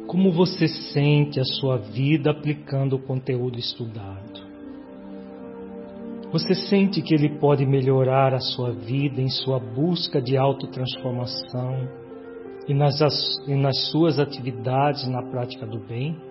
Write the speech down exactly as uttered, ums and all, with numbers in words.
Como você sente a sua vida aplicando o conteúdo estudado? Você sente que ele pode melhorar a sua vida em sua busca de autotransformação e nas, e nas suas atividades na prática do bem?